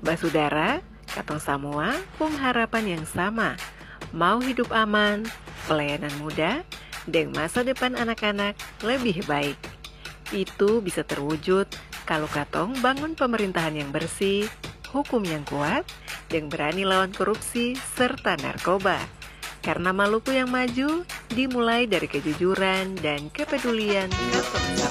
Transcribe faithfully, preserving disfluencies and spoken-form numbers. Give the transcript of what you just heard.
Basudara, katong samua pung harapan yang sama. Mau hidup aman, pelayanan mudah, dan masa depan anak-anak lebih baik. Itu bisa terwujud kalau katong bangun pemerintahan yang bersih, hukum yang kuat, dan berani lawan korupsi serta narkoba. Karena Maluku yang maju dimulai dari kejujuran dan kepedulian katong sama.